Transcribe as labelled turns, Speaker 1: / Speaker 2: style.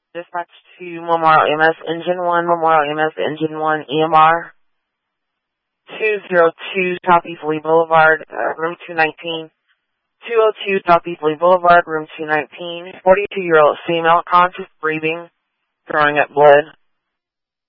Speaker 1: Dispatch to Memorial EMS Engine 1, Memorial EMS Engine 1, EMR 202 Southeast Lee Boulevard, room 219. 202 Southeast Lee Boulevard, room 219. 42-year-old female, conscious, breathing, throwing up blood.